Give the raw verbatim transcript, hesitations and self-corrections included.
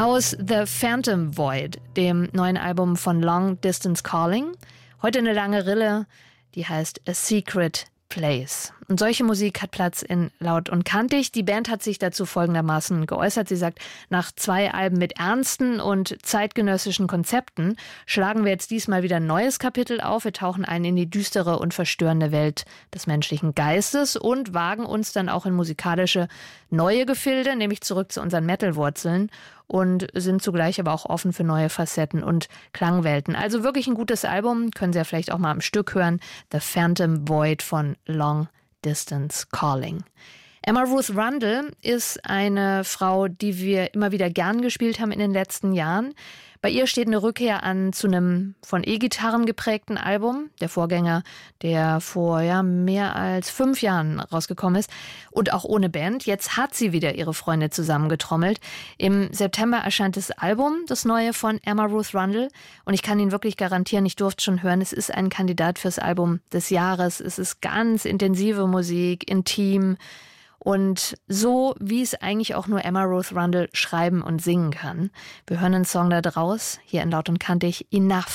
Aus The Phantom Void, dem neuen Album von Long Distance Calling. Heute eine lange Rille, die heißt A Secret Place. Und solche Musik hat Platz in Laut und Kantig. Die Band hat sich dazu folgendermaßen geäußert. Sie sagt, nach zwei Alben mit ernsten und zeitgenössischen Konzepten schlagen wir jetzt diesmal wieder ein neues Kapitel auf. Wir tauchen ein in die düstere und verstörende Welt des menschlichen Geistes und wagen uns dann auch in musikalische neue Gefilde, nämlich zurück zu unseren Metal-Wurzeln, und sind zugleich aber auch offen für neue Facetten und Klangwelten. Also wirklich ein gutes Album, können Sie ja vielleicht auch mal am Stück hören. The Phantom Void von Long Distance Calling. Emma Ruth Rundle ist eine Frau, die wir immer wieder gern gespielt haben in den letzten Jahren. Bei ihr steht eine Rückkehr an zu einem von E-Gitarren geprägten Album, der Vorgänger, der vor ja, mehr als fünf Jahren rausgekommen ist, und auch ohne Band. Jetzt hat sie wieder ihre Freunde zusammengetrommelt. Im September erscheint das Album, das neue von Emma Ruth Rundle, und ich kann Ihnen wirklich garantieren, ich durfte schon hören, es ist ein Kandidat fürs Album des Jahres. Es ist ganz intensive Musik, intim, und so, wie es eigentlich auch nur Emma Ruth Rundle schreiben und singen kann. Wir hören einen Song da draus, hier in Laut und Kantig, Enough.